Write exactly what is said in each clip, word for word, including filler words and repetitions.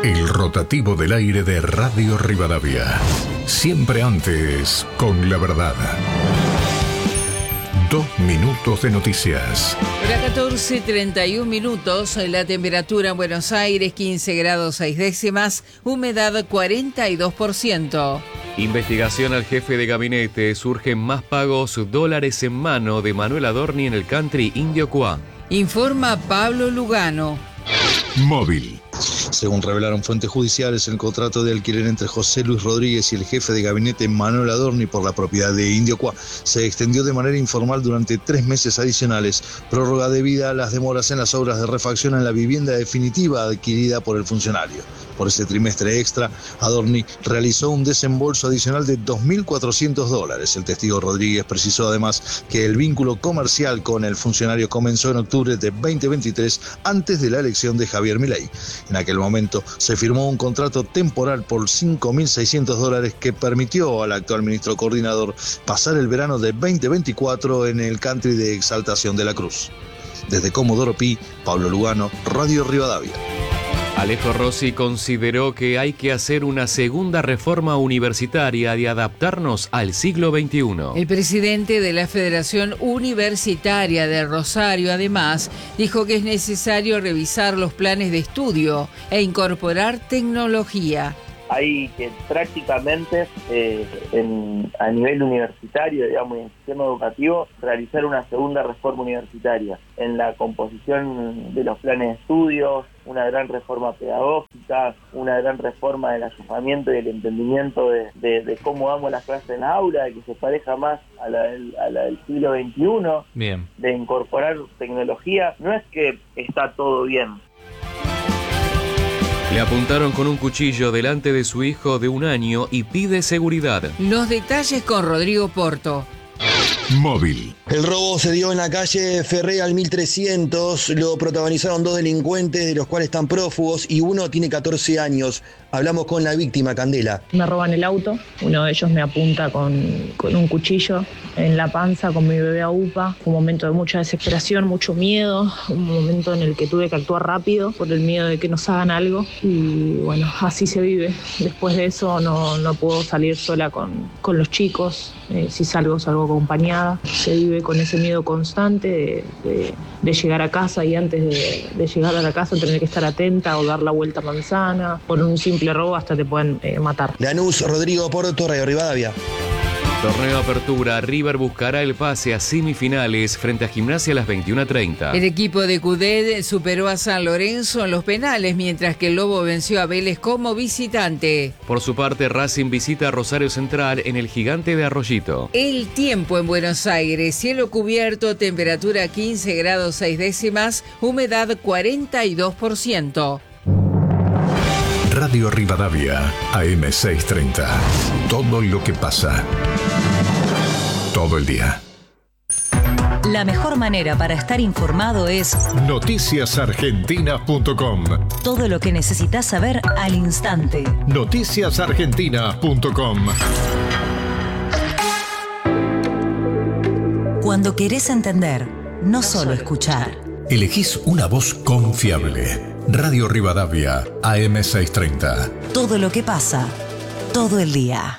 El rotativo del aire de Radio Rivadavia. Siempre antes, con la verdad. Dos minutos de noticias. Hora catorce, treinta y un minutos. La temperatura en Buenos Aires, quince grados seis décimas. Humedad cuarenta y dos por ciento. Investigación al jefe de gabinete. Surgen más pagos dólares en mano de Manuel Adorni en el country Indio Cuá. Informa Pablo Lugano. Móvil. Según revelaron fuentes judiciales, el contrato de alquiler entre José Luis Rodríguez y el jefe de gabinete Manuel Adorni por la propiedad de Indio Cuá se extendió de manera informal durante tres meses adicionales, prórroga debida a las demoras en las obras de refacción en la vivienda definitiva adquirida por el funcionario. Por ese trimestre extra, Adorni realizó un desembolso adicional de dos mil cuatrocientos dólares. El testigo Rodríguez precisó además que el vínculo comercial con el funcionario comenzó en octubre de veinte veintitrés, antes de la elección de Javier Milei. En aquel momento se firmó un contrato temporal por cinco mil seiscientos dólares que permitió al actual ministro coordinador pasar el verano de veinte veinticuatro en el country de Exaltación de la Cruz. Desde Comodoro Pi, Pablo Lugano, Radio Rivadavia. Alejo Rossi consideró que hay que hacer una segunda reforma universitaria de adaptarnos al siglo veintiuno. El presidente de la Federación Universitaria de Rosario, además, dijo que es necesario revisar los planes de estudio e incorporar tecnología. Hay que prácticamente eh, en, a nivel universitario, digamos, en el sistema educativo, realizar una segunda reforma universitaria en la composición de los planes de estudios, una gran reforma pedagógica, una gran reforma del ayuntamiento y el entendimiento de, de, de cómo damos las clases en la aula, de que se pareja más a la, del, a la del siglo veintiuno, bien, de incorporar tecnología. No es que está todo bien. Le apuntaron con un cuchillo delante de su hijo de un año y pide seguridad. Los detalles con Rodrigo Porto. Móvil. El robo se dio en la calle Ferré al mil trescientos, lo protagonizaron dos delincuentes, de los cuales están prófugos, y uno tiene catorce años. Hablamos con la víctima, Candela. Me roban el auto, uno de ellos me apunta con, con un cuchillo en la panza con mi bebé a UPA. Fue un momento de mucha desesperación, mucho miedo, un momento en el que tuve que actuar rápido por el miedo de que nos hagan algo, y bueno, así se vive. Después de eso no, no puedo salir sola con, con los chicos, eh, si salgo, salgo acompañada. Se vive con ese miedo constante de, de, de llegar a casa y antes de, de llegar a la casa tener que estar atenta o dar la vuelta a manzana. Por un simple robo hasta te pueden eh, matar. Lanús, Rodrigo Porto, Radio Rivadavia. Torneo Apertura, River buscará el pase a semifinales frente a Gimnasia a las veintiuna treinta. El equipo de Cudet superó a San Lorenzo en los penales, mientras que el Lobo venció a Vélez como visitante. Por su parte, Racing visita a Rosario Central en el Gigante de Arroyito. El tiempo en Buenos Aires: cielo cubierto, temperatura quince grados seis décimas, humedad cuarenta y dos por ciento. Radio Rivadavia, A M seiscientos treinta. Todo lo que pasa. Todo el día. La mejor manera para estar informado es noticias argentinas punto com. Todo lo que necesitas saber al instante. noticias argentinas punto com. Cuando querés entender, no solo escuchar. Elegís una voz confiable. Radio Rivadavia, A M seiscientos treinta. Todo lo que pasa, todo el día.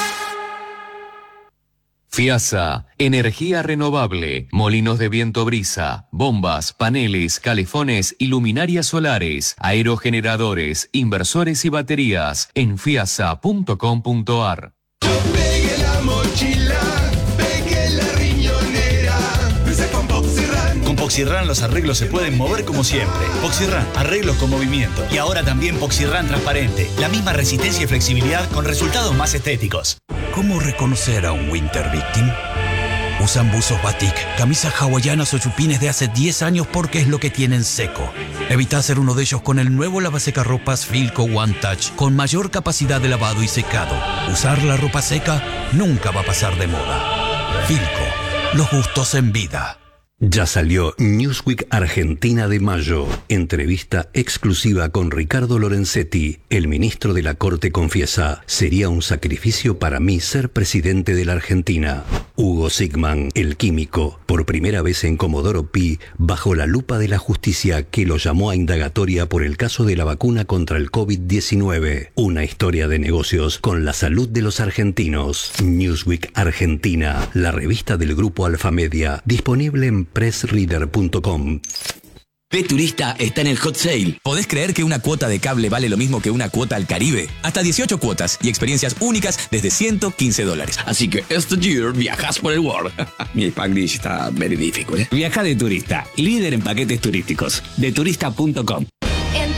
FIASA, energía renovable, molinos de viento brisa, bombas, paneles, calefones y luminarias solares, aerogeneradores, inversores y baterías en fiasa punto com punto ar. Yo pegué la mochila, pegué la riñonera, empecé con Poxirran. Con Poxirran los arreglos se pueden mover como siempre. Poxirran, arreglos con movimiento. Y ahora también Poxirran transparente, la misma resistencia y flexibilidad con resultados más estéticos. ¿Cómo reconocer a un Winter Victim? Usan buzos batik, camisas hawaianas o chupines de hace diez años porque es lo que tienen seco. Evita ser uno de ellos con el nuevo lavasecarropas Filco One Touch con mayor capacidad de lavado y secado. Usar la ropa seca nunca va a pasar de moda. Filco, los gustos en vida. Ya salió Newsweek Argentina de mayo. Entrevista exclusiva con Ricardo Lorenzetti. El ministro de la Corte confiesa: sería un sacrificio para mí ser presidente de la Argentina. Hugo Sigman, el químico, por primera vez en Comodoro Pi, bajo la lupa de la justicia que lo llamó a indagatoria por el caso de la vacuna contra el COVID diecinueve. Una historia de negocios con la salud de los argentinos. Newsweek Argentina, la revista del grupo Alfamedia, disponible en press reader punto com. P Turista está en el hot sale. ¿Podés creer que una cuota de cable vale lo mismo que una cuota al Caribe? Hasta dieciocho cuotas y experiencias únicas desde ciento quince dólares. Así que este year viajas por el world. Mi Spanglish está very difficult, ¿eh? Viaja de Turista, líder en paquetes turísticos. de turista punto com.